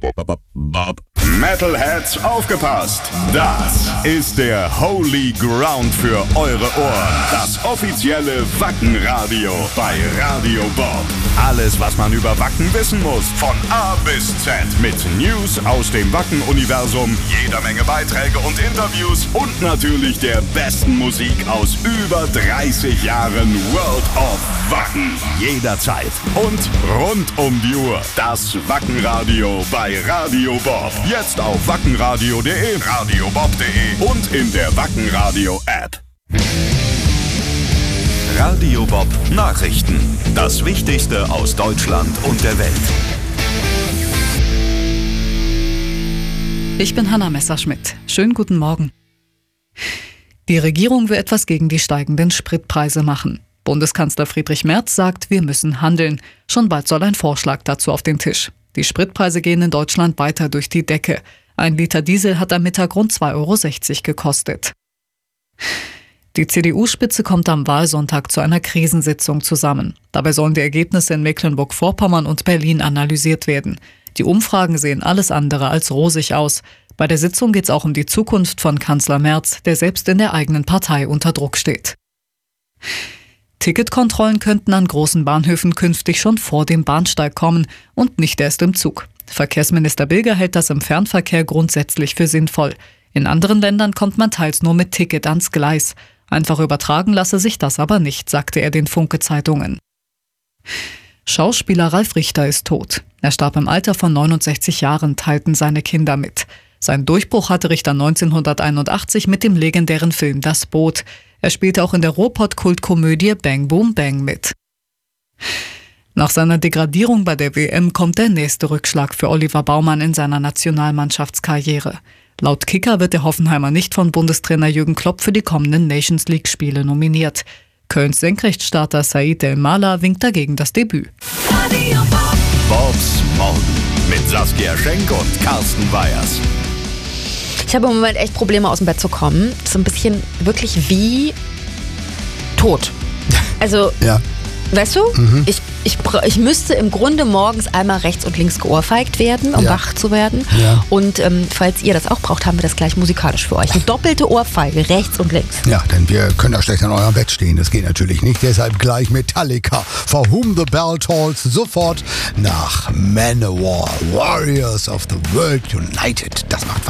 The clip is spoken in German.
Metalheads, aufgepasst! Das ist der Holy Ground für eure Ohren. Das offizielle Wacken-Radio bei Radio Bob. Alles, was man über Wacken wissen muss, von A bis Z. Mit News aus dem Wacken-Universum, jeder Menge Beiträge und Interviews und natürlich der besten Musik aus über 30 Jahren World of Wacken. Jederzeit und rund um die Uhr. Das Wacken-Radio bei Radio Bob. Jetzt auf wackenradio.de, radiobob.de und in der Wacken-Radio-App. Radio Bob Nachrichten. Das Wichtigste aus Deutschland und der Welt. Ich bin Hanna Messerschmidt. Schönen guten Morgen. Die Regierung will etwas gegen die steigenden Spritpreise machen. Bundeskanzler Friedrich Merz sagt, wir müssen handeln. Schon bald soll ein Vorschlag dazu auf den Tisch. Die Spritpreise gehen in Deutschland weiter durch die Decke. 1 Liter Diesel hat am Mittag rund 2,60 € gekostet. Die CDU-Spitze kommt am Wahlsonntag zu einer Krisensitzung zusammen. Dabei sollen die Ergebnisse in Mecklenburg-Vorpommern und Berlin analysiert werden. Die Umfragen sehen alles andere als rosig aus. Bei der Sitzung geht es auch um die Zukunft von Kanzler Merz, der selbst in der eigenen Partei unter Druck steht. Ticketkontrollen könnten an großen Bahnhöfen künftig schon vor dem Bahnsteig kommen und nicht erst im Zug. Verkehrsminister Bilger hält das im Fernverkehr grundsätzlich für sinnvoll. In anderen Ländern kommt man teils nur mit Ticket ans Gleis. Einfach übertragen lasse sich das aber nicht, sagte er den Funke-Zeitungen. Schauspieler Ralf Richter ist tot. Er starb im Alter von 69 Jahren, teilten seine Kinder mit. Seinen Durchbruch hatte Richter 1981 mit dem legendären Film Das Boot. Er spielte auch in der Ruhrpott-Kultkomödie Bang Boom Bang mit. Nach seiner Degradierung bei der WM kommt der nächste Rückschlag für Oliver Baumann in seiner Nationalmannschaftskarriere. Laut Kicker wird der Hoffenheimer nicht von Bundestrainer Jürgen Klopp für die kommenden Nations-League-Spiele nominiert. Kölns Senkrechtstarter Said El-Mala winkt dagegen das Debüt. Bobs Morgen mit Saskia Schenk und Carsten Weyers. Ich habe im Moment echt Probleme, aus dem Bett zu kommen. So ein bisschen wirklich wie tot. Also, Ja. weißt du, ich müsste im Grunde morgens einmal rechts und links geohrfeigt werden, um wach zu werden. Ja. Und falls ihr das auch braucht, haben wir das gleich musikalisch für euch. Eine doppelte Ohrfeige, rechts und links. Ja, denn wir können da schlecht an eurem Bett stehen. Das geht natürlich nicht. Deshalb gleich Metallica. For Whom the Bell Tolls. Sofort nach Manowar. Warriors of the World United. Das macht